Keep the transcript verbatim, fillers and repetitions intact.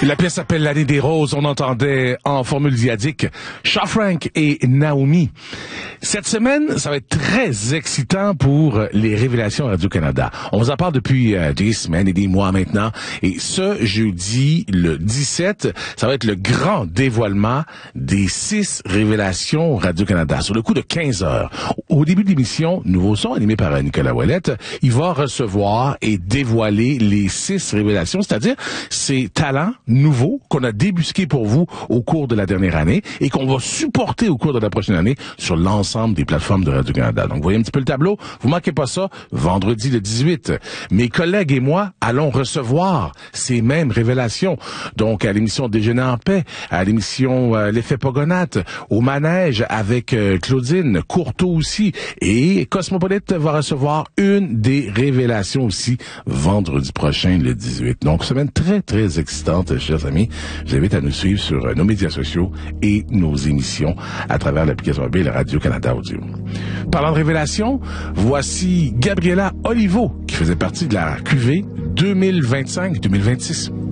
La pièce s'appelle L'année des roses. On entendait en formule diadique Shaw Frank et Naomi. Cette semaine, ça va être très excitant pour les révélations Radio-Canada. On vous en parle depuis euh, des semaines et des mois maintenant. Et ce jeudi, le dix-sept, ça va être le grand dévoilement des six révélations Radio-Canada. Sur le coup de quinze heures. Au début de l'émission, Nouveau Son, animé par Nicolas Ouellette, il va recevoir et dévoiler les six révélations, c'est-à-dire ces talents nouveaux qu'on a débusqués pour vous au cours de la dernière année et qu'on va supporter au cours de la prochaine année sur l'ensemble des plateformes de Radio-Canada. Donc, vous voyez un petit peu le tableau. Vous manquez pas ça. Vendredi le dix-huit, mes collègues et moi allons recevoir ces mêmes révélations. Donc, à l'émission Déjeuner en paix, à l'émission euh, L'effet Pogonate, au manège avec euh, Claudine, Courteau aussi. Et Cosmopolite va recevoir une des révélations aussi vendredi prochain, le dix-huit. Donc, semaine très, très excitante, chers amis. Je vous invite à nous suivre sur euh, nos médias sociaux et nos émissions à travers l'application mobile Radio-Canada Audio. Parlant de révélation, voici Gabriela Olivo, qui faisait partie de la cuvée deux mille vingt-cinq deux mille vingt-six.